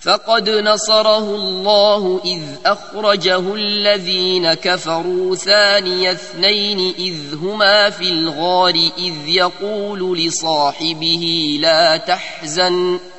فقد نصره الله إذ أخرجه الذين كفروا ثاني اثنين إذ هما في الغار إذ يقول لصاحبه لا تحزن